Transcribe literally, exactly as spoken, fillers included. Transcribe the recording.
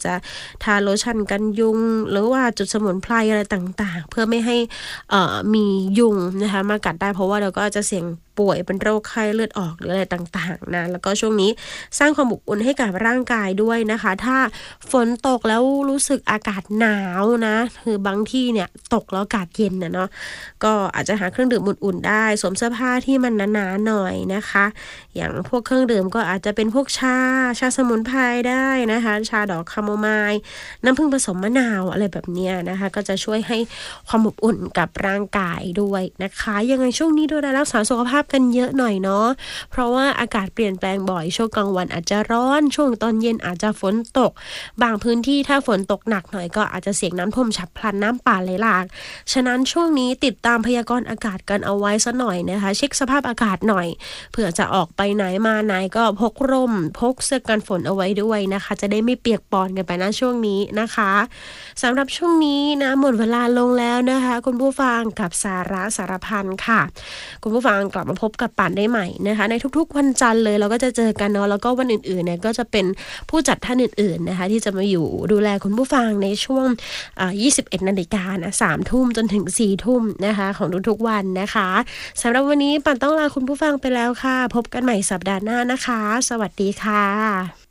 จะทาโลชั่นกันยุงหรือว่าจุดสมุนไพรอะไรต่างๆเพื่อไม่ให้เอ่อมียุงนะคะมากัดได้เพราะว่าเราก็จะเสี่ยงป่วยเป็นโรคไข้เลือดออกหรืออะไรต่างๆนะแล้วก็ช่วงนี้สร้างความอบอุ่นให้กับร่างกายด้วยนะคะถ้าฝนตกแล้วรู้สึกอากาศหนาวนะคือบางที่เนี่ยตกแล้วอากาศเย็นนะเนาะก็อาจจะหาเครื่องดื่มอุ่นๆได้สวมเสื้อผ้าที่มันหนาๆหน่อยนะคะอย่างพวกเครื่องดื่มก็อาจจะเป็นพวกชาชาสมุนไพรได้นะคะชาดอกคาโมไมล์น้ำผึ้งผสมมะนาวอะไรแบบนี้นะคะก็จะช่วยให้ความอบอุ่นกับร่างกายด้วยนะคะยังไงช่วงนี้ดูแลรักษาสุขภาพกันเยอะหน่อยเนาะเพราะว่าอากาศเปลี่ยนแปลงบ่อยช่วงกลางวันอาจจะร้อนช่วงตอนเย็นอาจจะฝนตกบางพื้นที่ถ้าฝนตกหนักหน่อยก็อาจจะเสี่ยงน้ำท่วมฉับพลันน้ำป่าไหลหลากฉะนั้นช่วงนี้ติดตามพยากรณ์อากาศกันเอาไว้ซะหน่อยนะคะเช็คสภาพอากาศหน่อยเผื่อจะออกไปไหนมาไหนก็พกร่มพกเสื้อกันฝนเอาไว้ด้วยนะคะจะได้ไม่เปียกปอนกันไปนะช่วงนี้นะคะสำหรับช่วงนี้นะหมดเวลาลงแล้วนะคะคุณผู้ฟังกับสาระสารพันค่ะคุณผู้ฟังกลับมาพบกับป่านได้ใหม่นะคะในทุกๆวันจันทร์เลยเราก็จะเจอกันเนาะแล้วก็วันอื่นๆเนี่ยก็จะเป็นผู้จัดท่านอื่นๆนะคะที่จะมาอยู่ดูแลคุณผู้ฟังในช่วงยี่สิบเอ็ดนาฬิกานะสามทุ่มจนถึงสี่ทุ่มนะคะของทุกๆวันนะคะสำหรับวันนี้ป่านต้องลาคุณผู้ฟังไปแล้วค่ะพบกันใหม่สัปดาห์หน้านะคะสวัสดีค่ะ